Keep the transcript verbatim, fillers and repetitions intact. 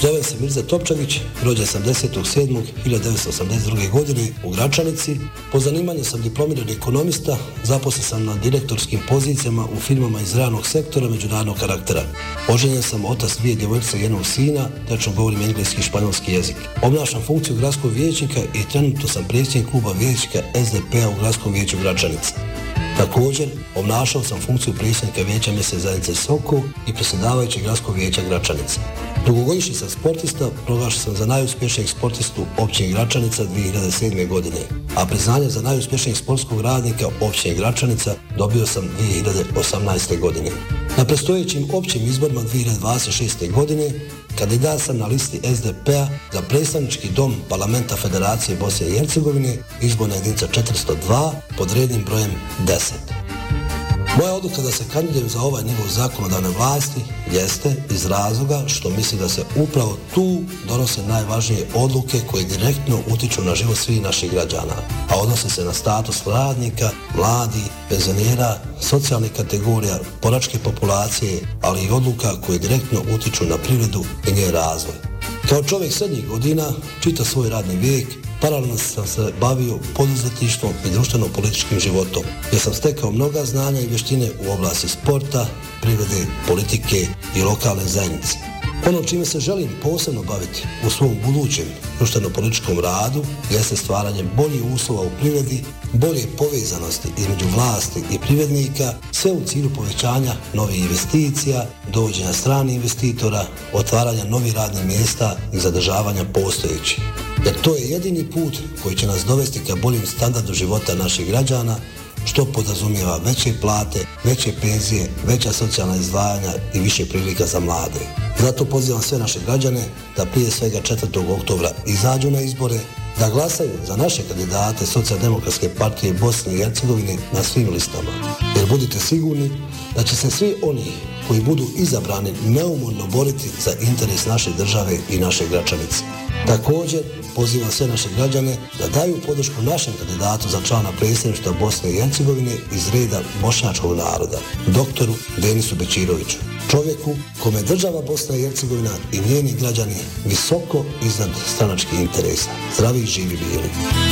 Zovem se Mirza Topčagić, rođen sam desetog sedmog hiljadu devetsto osamdeset druge. godine u Gračanici. Po zanimanju sam diplomirani ekonomista, zaposlen sam na direktorskim pozicijama u firmama iz realnog sektora međunarodnog karaktera. Oženjen sam, otac dvije djevojčice i jednog sina, tečno govorim engleski i španjolski jezik. Obnašam funkciju gradskog vijećnika i trenutno sam predsjednik kluba vijećnika S D P-a u gradskom vijeću Gračanice. Također, obnašao sam funkciju predsjednika vijeća mjesne zajednice Sokol i predsjedavajućeg gradskog vijeća Gračanice. Dugogodišnji sam sportista, proglašen sam za najuspješnijeg sportistu općine Gračanica dvije hiljade sedme. godine, a priznanje za najuspješnijeg sportskog radnika općine Gračanica dobio sam dvije hiljade osamnaeste. godine. Na predstojećim općim izborima dvije hiljade dvadeset šeste. godine kandidat sam na listi S D P-a za predstavnički dom Parlamenta Federacije Bosne i Hercegovine, izborna jedinica četiristo dva pod rednim brojem deset. Moja odluka da se kandidujem za ovaj nivo zakonodavne vlasti jeste iz razloga što mislim da se upravo tu donose najvažnije odluke koje direktno utiču na život svih naših građana, a odnose se na status radnika, mladih, penzionera, socijalnih kategorija, boračke populacije, ali i odluka koje direktno utiču na privredu i njen razvoj. Kao čovjek srednjih godina, čita svoj radni vijek, paralelno sam se bavio poduzetništvom i društveno-političkim životom, jer sam stekao mnoga znanja i vještine u oblasti sporta, privrede, politike i lokalne zajednice. Ono čime se želim posebno baviti u svom budućem društveno-političkom radu jeste stvaranje boljih uslova u privredi, bolje povezanosti između vlasti i privrednika, sve u cilju povećanja novih investicija, dovođenja stranih investitora, otvaranja novih radnih mjesta i zadržavanja postojećih. Jer to je jedini put koji će nas dovesti ka boljem standardu života naših građana, što podrazumijeva veće plate, veće penzije, veća socijalna izdvajanja i više prilika za mlade. Zato pozivam sve naše građane da prije svega četvrtog oktobra izađu na izbore, da glasaju za naše kandidate Socijaldemokratske partije Bosne i Hercegovine na svim listama. Jer budite sigurni da će se svi oni koji budu izabrani neumorno boriti za interes naše države i naše Gračanice. Također, pozivam sve naše građane da daju podršku našem kandidatu za člana predsjedništva Bosne i Hercegovine iz reda bošnjačkog naroda, doktoru Denisu Bećiroviću, čovjeku kome država Bosna i Hercegovina i njeni građani visoko iznad stranačkih interesa. Zdravi i živi bili.